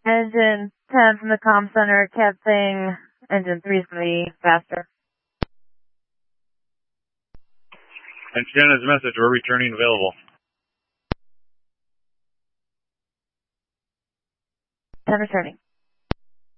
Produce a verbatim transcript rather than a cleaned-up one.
Engine ten from the comm center kept saying engine three is going to be faster. Engine ten has a message. We're returning available. ten returning.